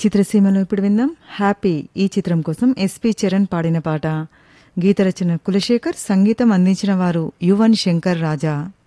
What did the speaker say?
చిత్రసీమలో ఇప్పుడు విందాం హ్యాపీ ఈ చిత్రం కోసం ఎస్పి చరణ్ పాడిన పాట. గీత రచన కులశేఖర్, సంగీతం అందించిన వారు యువన్ శంకర్ రాజా.